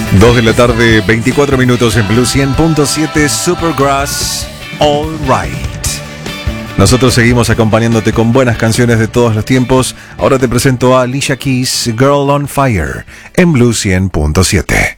2 de la tarde, 24 minutos en Blue 100.7, Supergrass, All Right. Nosotros seguimos acompañándote con buenas canciones de todos los tiempos. Ahora te presento a Alicia Keys, Girl on Fire, en Blue 100.7.